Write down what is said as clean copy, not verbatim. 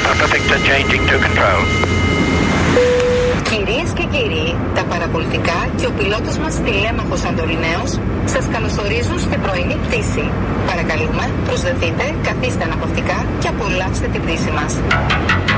Papa Victor changing to control. Κυρίες και κύριοι, τα παραπολιτικά και ο πιλότος μας τηλέμαχος Αντοριναίος σας καλωσορίζουν στην πρωινή πτήση. Παρακαλούμε, προσδεθείτε, καθίστε αναπαυτικά και απολαύστε την πτήση μας.